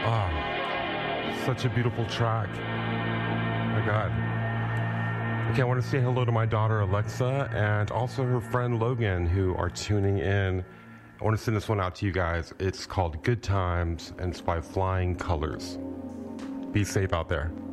Such a beautiful track. My God. Okay, I want to say hello to my daughter Alexa and also her friend Logan who are tuning in. I want to send this one out to you guys. It's called Good Times and it's by Flying Colors. Be safe out there.